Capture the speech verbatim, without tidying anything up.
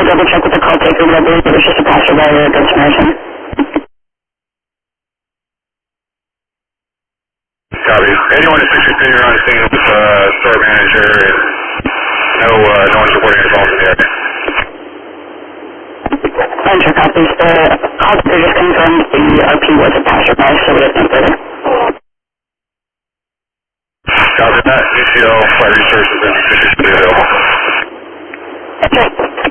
double check with the call taker, but I believe it was just a passerby or a good Samaritan. Copy. eighty-one to sixty-two, you're on the scene with uh, store manager, and no, uh, no one's reporting any calls in the area. Enter copies. The call taker just confirmed the R P was a passerby, so we have no further. Copy that. U C L, Flight Resources, and sixty-two available.